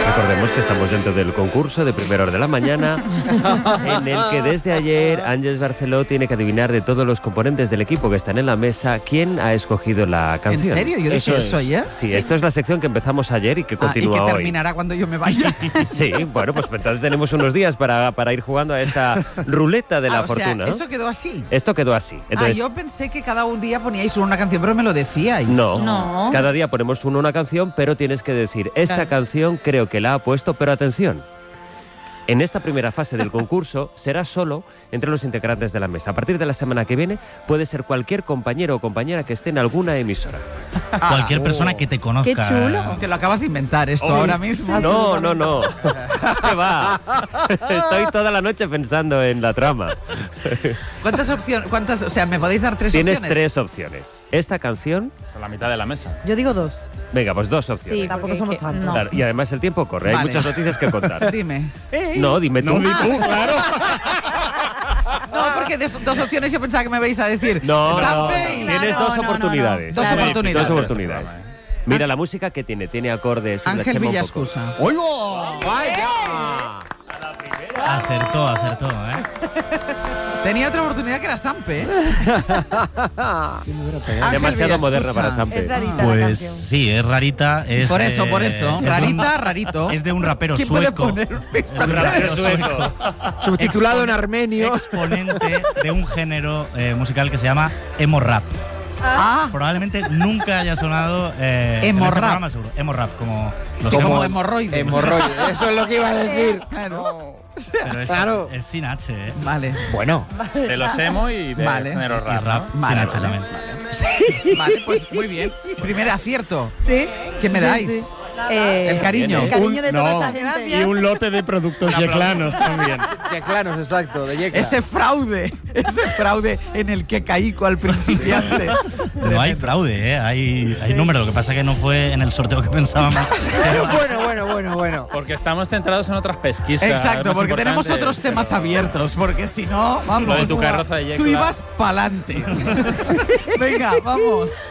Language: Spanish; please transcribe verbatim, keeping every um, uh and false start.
Recordemos que estamos dentro del concurso de primera hora de la mañana, en el que desde ayer Ángeles Barceló tiene que adivinar de todos los componentes del equipo que están en la mesa quién ha escogido la canción. ¿En serio? ¿Yo dije eso, eso ayer? Sí, sí, esto es la sección que empezamos ayer y que continúa hoy. Ah, y que terminará hoy. Cuando yo me vaya. Sí, bueno, pues entonces tenemos unos días para, para ir jugando a esta ruleta de la ah, o fortuna. Sea, ¿eso quedó así? Esto quedó así. Entonces, ah, yo pensé que cada un día poníais una canción, pero me lo decíais. No, no. Cada día ponemos uno una canción, pero tienes que decir, esta claro. canción creo que la ha puesto, pero atención. En esta primera fase del concurso será solo entre los integrantes de la mesa. A partir de la semana que viene puede ser cualquier compañero o compañera que esté en alguna emisora. Ah, cualquier oh. persona que te conozca. ¡Qué chulo! Que lo acabas de inventar esto oh. ahora mismo. No, no, no. ¿Qué va? Estoy toda la noche pensando en la trama. ¿Cuántas opciones? ¿Cuántas? O sea, ¿me podéis dar tres Tienes opciones? Tienes tres opciones. Esta canción... A la mitad de la mesa. Yo digo dos. Venga, pues dos opciones. Sí, tampoco somos tantos. No. Claro, y además el tiempo corre, vale. hay muchas noticias que contar. Dime. No, dime tú. No, di tú, claro. No, porque de dos opciones yo pensaba que me vais a decir. No, no, no, no. Tienes no, dos no, oportunidades. No, no, no. Dos oportunidades. Dos oportunidades. Mira la música que tiene, tiene acordes. Ángel Villascusa. ¡Oigo! ¡Vaya! Acertó, acertó, ¿eh? Tenía otra oportunidad que era Sampe, ¿eh? Demasiado moderna para Sampe. Es rarita pues la canción. sí, es rarita. Es, por eso, eh, por eso. Rarita, un, rarito. Es de un rapero ¿Quién sueco. Puede poner? Un rapero sueco. Subtitulado en armenio. Exponente de un género eh, musical que se llama emo rap. Ah. Probablemente nunca haya sonado eh, emo en este rap. programa, seguro. Emo rap, como los Como emos. hemorroide. Hemorroide, eso es lo que iba a decir. Claro. Pero es, Claro. es sin H, ¿eh? Vale. Bueno. De los emo y de Vale. género Y rap. rap ¿no? sin Vale, H vale. también. Sí. Vale, pues muy bien. Primer acierto. Sí. ¿Qué me Sí, dais? sí. Eh, El cariño. El cariño de Un- toda no. esta gente. Y un lote de productos yeclanos también. Yeclanos, exacto, de Yecla. Ese fraude, ese fraude en el que caí cual principiante. No hay fraude, ¿eh? Hay, hay número. Lo que pasa es que no fue en el sorteo que pensábamos. Bueno, bueno, bueno, bueno. Porque estamos centrados en otras pesquisas. Exacto, más porque tenemos importantes, otros temas pero- abiertos, porque si no, vamos. Lo de tu carroza de Tú Yecla. ibas pa'lante. Venga, vamos.